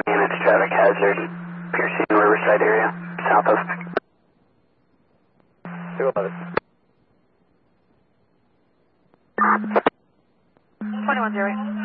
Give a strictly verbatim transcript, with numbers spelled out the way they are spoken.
units, traffic hazard, Piercing Riverside area, south of. two eleven. twenty-one zero eight.